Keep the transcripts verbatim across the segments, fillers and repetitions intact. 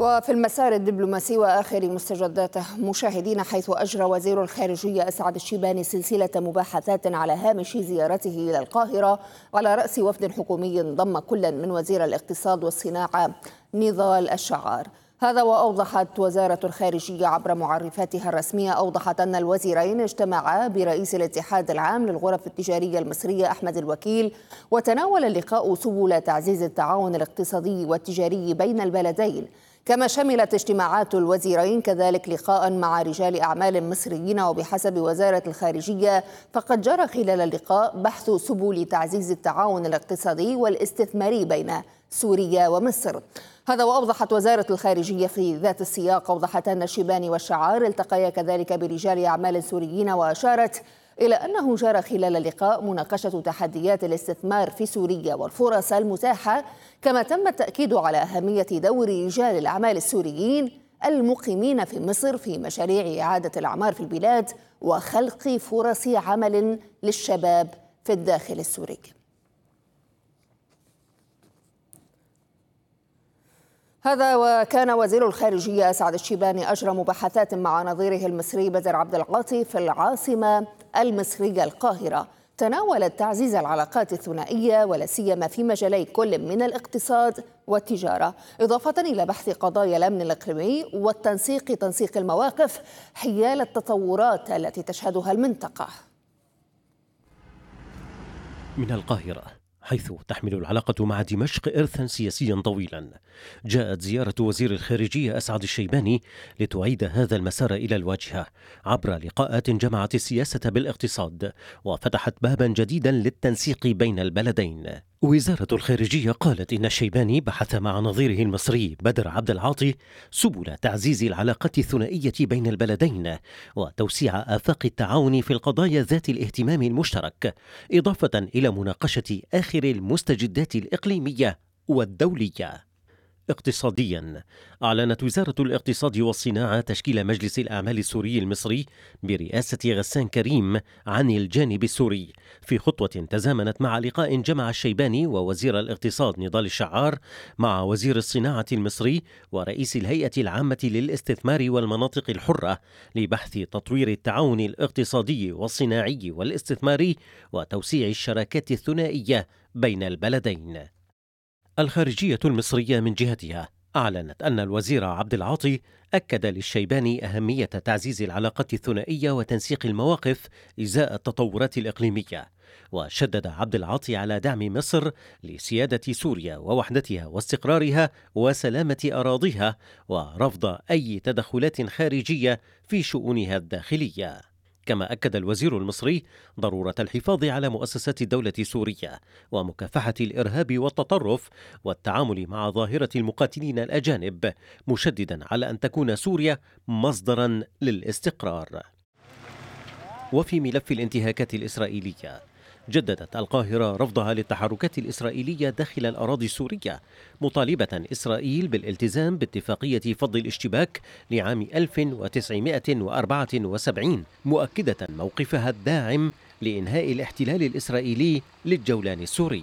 وفي المسار الدبلوماسي وآخر مستجداته مشاهدين، حيث أجرى وزير الخارجية أسعد الشيباني سلسلة مباحثات على هامش زيارته إلى القاهرة على رأس وفد حكومي ضم كل من وزير الاقتصاد والصناعة نضال الشعار. هذا وأوضحت وزارة الخارجية عبر معرفاتها الرسمية أوضحت أن الوزيرين اجتمعا برئيس الاتحاد العام للغرف التجارية المصرية أحمد الوكيل، وتناول اللقاء سبل تعزيز التعاون الاقتصادي والتجاري بين البلدين. كما شملت اجتماعات الوزيرين كذلك لقاء مع رجال أعمال مصريين، وبحسب وزارة الخارجية فقد جرى خلال اللقاء بحث سبل تعزيز التعاون الاقتصادي والاستثماري بين سوريا ومصر. هذا وأوضحت وزارة الخارجية في ذات السياق أوضحت أن الشيباني والشعار التقيا كذلك برجال أعمال سوريين، وأشارت إلى أنه جرى خلال اللقاء مناقشة تحديات الاستثمار في سوريا والفرص المتاحة، كما تم التأكيد على أهمية دور رجال الأعمال السوريين المقيمين في مصر في مشاريع إعادة الأعمار في البلاد وخلق فرص عمل للشباب في الداخل السوري. هذا وكان وزير الخارجية أسعد الشيباني أجرى مباحثات مع نظيره المصري بدر عبد العاطي في العاصمة المصرية القاهرة، تناولت تعزيز العلاقات الثنائية ولا سيما في مجالي كل من الاقتصاد والتجارة، إضافة إلى بحث قضايا الأمن الإقليمي والتنسيق تنسيق المواقف حيال التطورات التي تشهدها المنطقة. من القاهرة، حيث تحمل العلاقة مع دمشق إرثا سياسيا طويلا، جاءت زيارة وزير الخارجية أسعد الشيباني لتعيد هذا المسار إلى الواجهة عبر لقاءات جمعت السياسة بالاقتصاد وفتحت بابا جديدا للتنسيق بين البلدين. وزارة الخارجية قالت إن الشيباني بحث مع نظيره المصري بدر عبد العاطي سبل تعزيز العلاقات الثنائية بين البلدين وتوسيع آفاق التعاون في القضايا ذات الاهتمام المشترك، إضافة إلى مناقشة آخر المستجدات الإقليمية والدولية. اقتصاديا، أعلنت وزارة الاقتصاد والصناعة تشكيل مجلس الأعمال السوري المصري برئاسة غسان كريم عن الجانب السوري، في خطوة تزامنت مع لقاء جمع الشيباني ووزير الاقتصاد نضال الشعار مع وزير الصناعة المصري ورئيس الهيئة العامة للاستثمار والمناطق الحرة لبحث تطوير التعاون الاقتصادي والصناعي والاستثماري وتوسيع الشراكات الثنائية بين البلدين. الخارجية المصرية من جهتها أعلنت أن الوزير عبد العاطي أكد للشيباني أهمية تعزيز العلاقات الثنائية وتنسيق المواقف إزاء التطورات الإقليمية، وشدد عبد العاطي على دعم مصر لسيادة سوريا ووحدتها واستقرارها وسلامة أراضيها، ورفض أي تدخلات خارجية في شؤونها الداخلية. كما أكد الوزير المصري ضرورة الحفاظ على مؤسسات الدولة السورية ومكافحة الإرهاب والتطرف والتعامل مع ظاهرة المقاتلين الأجانب، مشددا على أن تكون سوريا مصدرا للاستقرار. وفي ملف الانتهاكات الإسرائيلية، جددت القاهرة رفضها للتحركات الإسرائيلية داخل الأراضي السورية، مطالبة إسرائيل بالالتزام باتفاقية فض الاشتباك لعام ألف وتسعمائة وأربعة وسبعين، مؤكدة موقفها الداعم لإنهاء الاحتلال الإسرائيلي للجولان السوري.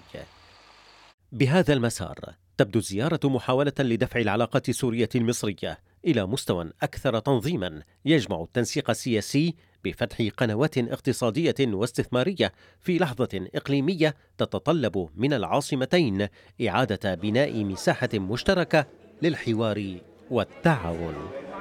بهذا المسار تبدو الزيارة محاولة لدفع العلاقات السورية المصرية إلى مستوى أكثر تنظيما يجمع التنسيق السياسي بفتح قنوات اقتصادية واستثمارية في لحظة إقليمية تتطلب من العاصمتين إعادة بناء مساحة مشتركة للحوار والتعاون.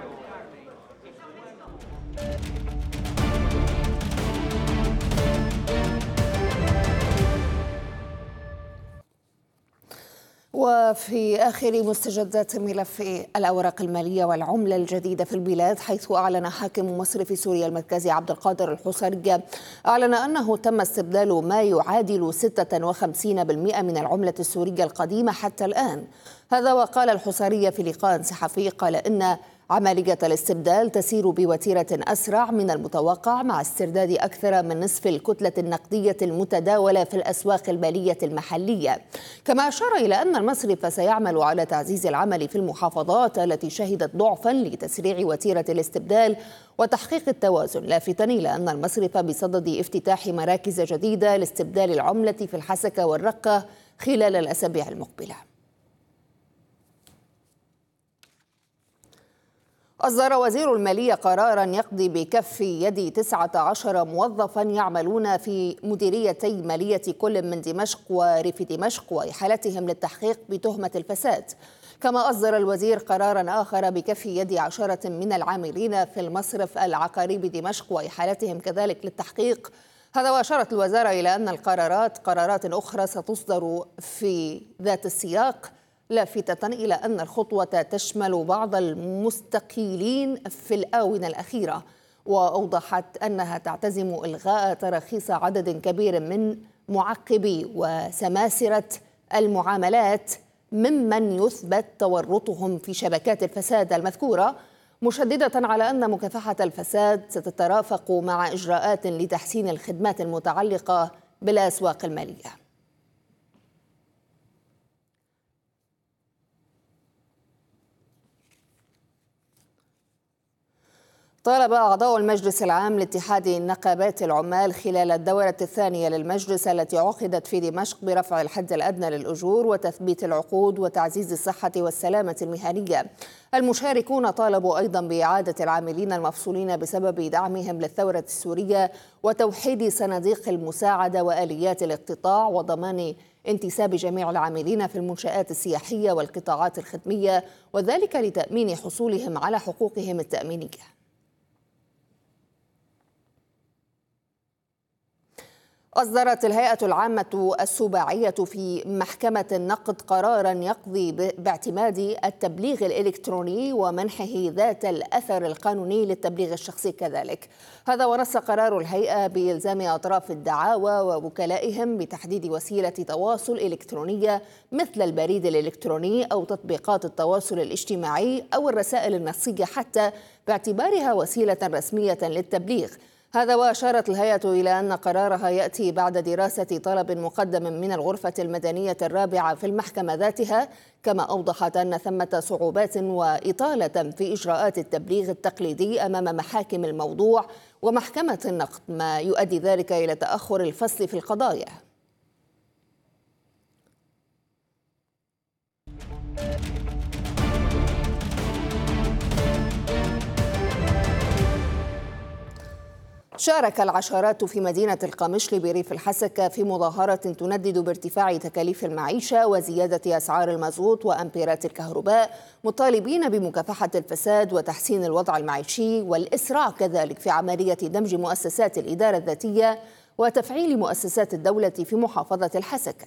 وفي آخر مستجدات ملف الأوراق المالية والعملة الجديدة في البلاد، حيث أعلن حاكم مصرف سوريا المركزي عبد القادر الحصري أعلن أنه تم استبدال ما يعادل ستة وخمسين بالمئة من العملة السورية القديمة حتى الآن. هذا وقال الحصري في لقاء صحفي قال إن عملية الاستبدال تسير بوتيرة أسرع من المتوقع مع استرداد أكثر من نصف الكتلة النقدية المتداولة في الأسواق المالية المحلية. كما أشار إلى أن المصرف سيعمل على تعزيز العمل في المحافظات التي شهدت ضعفا لتسريع وتيرة الاستبدال وتحقيق التوازن، لافتا إلى أن المصرف بصدد افتتاح مراكز جديدة لاستبدال العملة في الحسكة والرقة خلال الأسابيع المقبلة. أصدر وزير المالية قراراً يقضي بكف يد تسعة عشر موظفاً يعملون في مديريتي مالية كل من دمشق وريف دمشق وإحالتهم للتحقيق بتهمة الفساد. كما أصدر الوزير قراراً آخر بكف يد عشرة من العاملين في المصرف العقاري بدمشق وإحالتهم كذلك للتحقيق. هذا وأشارت الوزارة إلى أن القرارات قرارات أخرى ستصدر في ذات السياق، لافتة إلى أن الخطوة تشمل بعض المستقيلين في الآونة الأخيرة، وأوضحت أنها تعتزم إلغاء تراخيص عدد كبير من معقبي وسماسرة المعاملات ممن يثبت تورطهم في شبكات الفساد المذكورة، مشددة على أن مكافحة الفساد ستترافق مع إجراءات لتحسين الخدمات المتعلقة بالأسواق المالية. طالب أعضاء المجلس العام لاتحاد نقابات العمال خلال الدورة الثانية للمجلس التي عقدت في دمشق برفع الحد الأدنى للأجور وتثبيت العقود وتعزيز الصحة والسلامة المهنية. المشاركون طالبوا أيضا بإعادة العاملين المفصولين بسبب دعمهم للثورة السورية وتوحيد صناديق المساعدة وآليات الاقتطاع وضمان انتساب جميع العاملين في المنشآت السياحية والقطاعات الخدمية، وذلك لتأمين حصولهم على حقوقهم التأمينية. أصدرت الهيئة العامة السباعية في محكمة النقد قراراً يقضي باعتماد التبليغ الإلكتروني ومنحه ذات الأثر القانوني للتبليغ الشخصي كذلك. هذا ونص قرار الهيئة بإلزام أطراف الدعاوى ووكلائهم بتحديد وسيلة تواصل إلكترونية مثل البريد الإلكتروني أو تطبيقات التواصل الاجتماعي أو الرسائل النصية حتى باعتبارها وسيلة رسمية للتبليغ. هذا وأشارت الهيئة إلى أن قرارها يأتي بعد دراسة طلب مقدم من الغرفة المدنية الرابعة في المحكمة ذاتها، كما أوضحت أن ثمة صعوبات وإطالة في إجراءات التبليغ التقليدي أمام محاكم الموضوع ومحكمة النقد، ما يؤدي ذلك إلى تأخر الفصل في القضايا. شارك العشرات في مدينة القامشلي بريف الحسكة في مظاهرة تندد بارتفاع تكاليف المعيشة وزيادة أسعار المازوت وأمبيرات الكهرباء، مطالبين بمكافحة الفساد وتحسين الوضع المعيشي والإسراع كذلك في عملية دمج مؤسسات الإدارة الذاتية وتفعيل مؤسسات الدولة في محافظة الحسكة.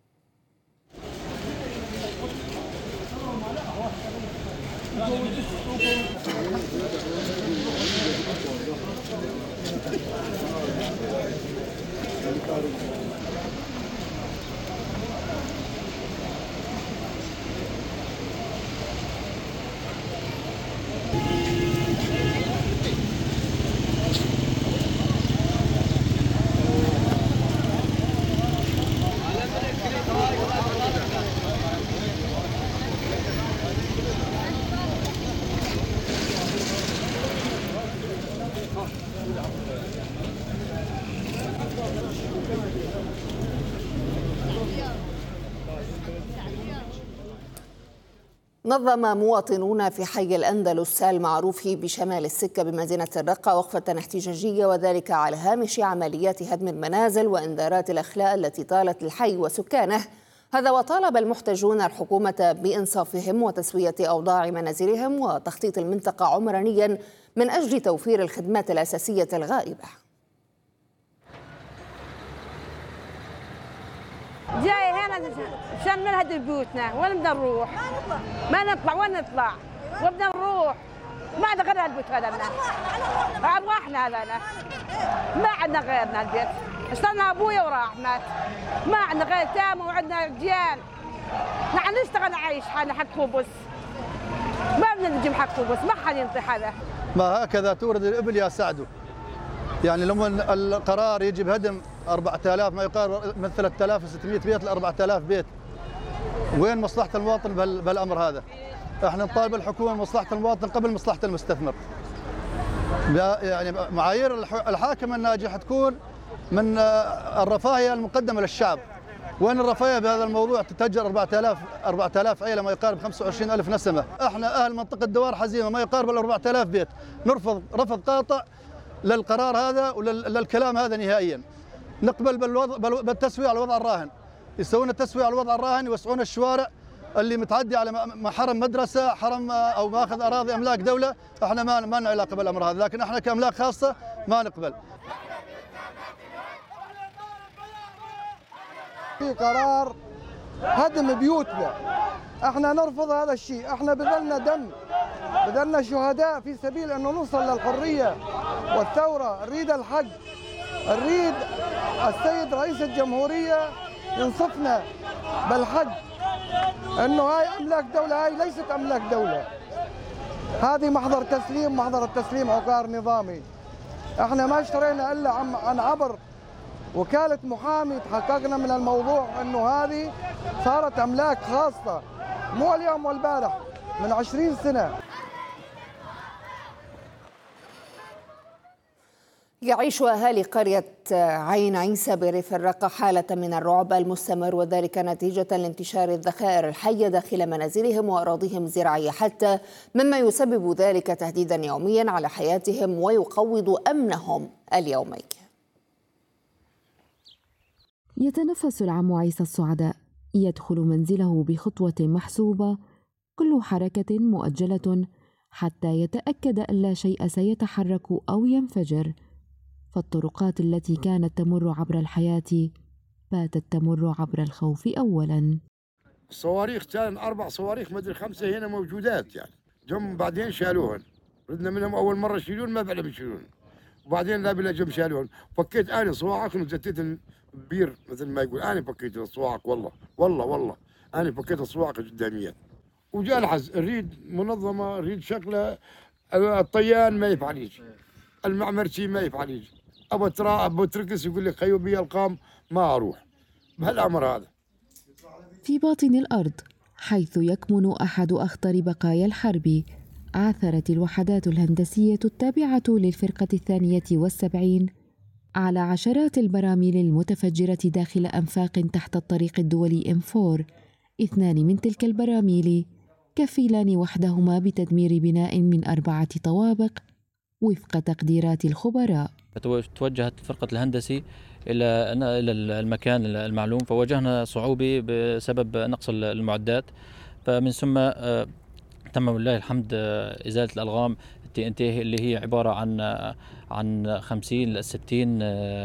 نظم مواطنون في حي الأندلس المعروف بشمال السكة بمدينة الرقة وقفة احتجاجية، وذلك على هامش عمليات هدم المنازل وإنذارات الأخلاء التي طالت الحي وسكانه. هذا وطالب المحتجون الحكومة بإنصافهم وتسوية أوضاع منازلهم وتخطيط المنطقة عمرانيا من أجل توفير الخدمات الأساسية الغائبة. جاي هنا عشان نهدم بيوتنا، وين بدنا نروح؟ ما نطلع، وين نطلع؟ وبدنا نروح، ما عندنا غير البيت هذا لنا. أرواحنا هذا ما عندنا غيرنا البيت، اشترنا أبويا وراح مات، ما عندنا غير تامة وعندنا رجال. نحن نشتغل عايش حالنا حق خبز، ما بدنا نجيب حق خبز، ما حد ينطي حدا. ما هكذا تورد الإبل يا سعدو. يعني لما القرار يجي بهدم أربعة آلاف ما يقارب من ثلاثة آلاف وستمئة بيت ل أربعة آلاف بيت، وين مصلحة المواطن بالأمر هذا؟ احنا نطالب الحكومة مصلحة المواطن قبل مصلحة المستثمر. يعني معايير الحاكم الناجح تكون من الرفاهية المقدمة للشعب، وين الرفاهيه بهذا الموضوع؟ تتهجر أربعة آلاف أربعة آلاف عائله ما يقارب خمسة وعشرين ألف نسمه، احنا اهل منطقه دوار حزيمه ما يقارب ال أربعة آلاف بيت، نرفض رفض قاطع للقرار هذا وللكلام هذا نهائيا. نقبل بالوضع بالتسويه على الوضع الراهن، يسوون التسويه على الوضع الراهن، يوسعون الشوارع اللي متعدي على حرم مدرسه، حرم او ماخذ اراضي املاك دوله، احنا ما ما لنا علاقه بالامر هذا، لكن احنا كاملاك خاصه ما نقبل. في قرار هدم بيوتنا، احنا نرفض هذا الشيء، احنا بذلنا دم، بذلنا شهداء في سبيل انه نوصل للحريه والثوره، نريد الحق، نريد السيد رئيس الجمهوريه ينصفنا بالحق، انه هاي املاك دوله، هاي ليست املاك دوله، هذه محضر تسليم، محضر التسليم عقار نظامي، احنا ما اشترينا الا عن عبر وكالة محامي، تحققنا من الموضوع انه هذه صارت املاك خاصة، مو اليوم والبارح، من عشرين سنة. يعيش أهالي قرية عين عيسى بريف الرقة حالة من الرعب المستمر، وذلك نتيجة لانتشار الذخائر الحية داخل منازلهم وأراضيهم الزراعية حتى، مما يسبب ذلك تهديدا يوميا على حياتهم ويقوض أمنهم اليومي. يتنفس العم عيسى السعداء، يدخل منزله بخطوة محسوبة، كل حركة مؤجلة حتى يتأكد أن لا شيء سيتحرك أو ينفجر، فالطرقات التي كانت تمر عبر الحياة باتت تمر عبر الخوف أولاً. الصواريخ كان أربع صواريخ مدري خمسة هنا موجودات، يعني جم بعدين شالوهن، ردنا منهم أول مرة يشيلون ما بعدهم يشيلون، وبعدين لا بلا جم شالوهن، فكيت أنا صواعق وزتيت بير مثل ما يقول، أنا فكيت الصواعق والله والله والله أنا فكيت الصواعق قداميات، وجاء الحز نريد منظمة، نريد شكله، الطيان ما يفعل يجي، المعمرشي ما يفعل يجي، أبو ترى أبو تركس يقول لك خيو بي القام ما أروح بهالأمر هذا. في باطن الأرض حيث يكمن أحد أخطر بقايا الحرب، عثرت الوحدات الهندسية التابعة للفرقة الثانية والسبعين على عشرات البراميل المتفجرة داخل أنفاق تحت الطريق الدولي إم أربعة. اثنان من تلك البراميل كفيلان وحدهما بتدمير بناء من أربعة طوابق وفق تقديرات الخبراء. توجهت فرقة الهندسي إلى إلى المكان المعلوم، فواجهنا صعوبة بسبب نقص المعدات، فمن ثم تم ولله الحمد إزالة الألغام التي إن تي اللي هي عبارة عن عن خمسين إلى ستين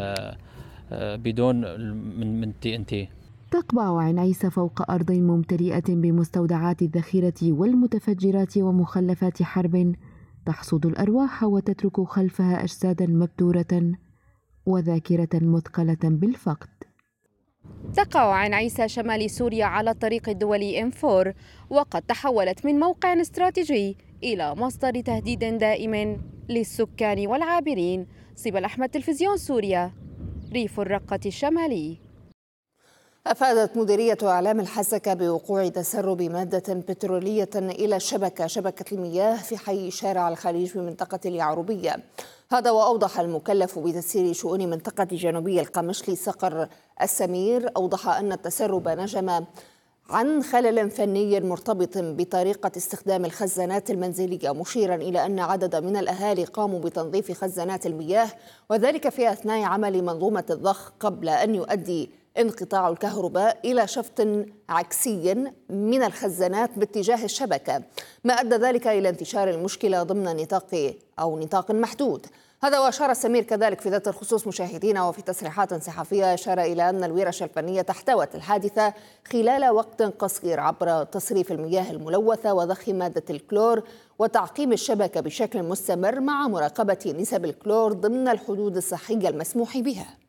بدون من من تي إن تي. تقبع عين عيسى فوق أرض ممتلئة بمستودعات الذخيرة والمتفجرات ومخلفات حرب تحصد الأرواح وتترك خلفها أجسادا مبتورة وذاكرة مثقلة بالفقد. تقع عين عيسى شمال سوريا على الطريق الدولي إم أربعة، وقد تحولت من موقع استراتيجي إلى مصدر تهديد دائم للسكان والعابرين. صبا أحمد، تلفزيون سوريا، ريف الرقة الشمالي. أفادت مديرية إعلام الحسكة بوقوع تسرب مادة بترولية إلى الشبكة شبكة المياه في حي شارع الخليج بمنطقة اليعربية. هذا وأوضح المكلف بتسيير شؤون منطقة جنوبي القمشلي صقر السمير، أوضح أن التسرب نجم عن خلل فني مرتبط بطريقة استخدام الخزانات المنزلية، مشيرا إلى أن عدد من الأهالي قاموا بتنظيف خزانات المياه وذلك في أثناء عمل منظومة الضخ قبل أن يؤدي انقطاع الكهرباء إلى شفط عكسي من الخزانات باتجاه الشبكة، ما أدى ذلك إلى انتشار المشكلة ضمن نطاق أو نطاق محدود. هذا وأشار السمير كذلك في ذات الخصوص مشاهدينا وفي تصريحات صحفية، أشار إلى أن الورش الفنية احتوت الحادثة خلال وقت قصير عبر تصريف المياه الملوثة وضخ مادة الكلور وتعقيم الشبكة بشكل مستمر مع مراقبة نسب الكلور ضمن الحدود الصحية المسموح بها.